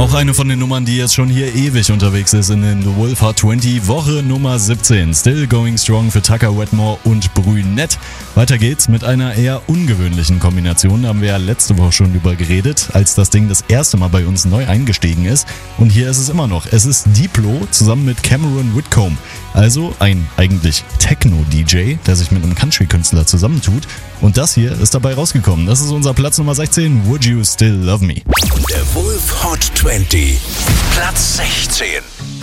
Auch eine von den Nummern, die jetzt schon hier ewig unterwegs ist in den The Wolf Hot 20, Woche Nummer 17. Still Going Strong für Tucker Wetmore und Brünett. Weiter geht's mit einer eher ungewöhnlichen Kombination. Da haben wir ja letzte Woche schon drüber geredet, als das Ding das erste Mal bei uns neu eingestiegen ist. Und hier ist es immer noch. Es ist Diplo zusammen mit Cameron Whitcomb. Also ein eigentlich Techno-DJ, der sich mit einem Country-Künstler zusammentut. Und das hier ist dabei rausgekommen. Das ist unser Platz Nummer 16, Would You Still Love Me? Der Wolf Hot 20, Platz 16.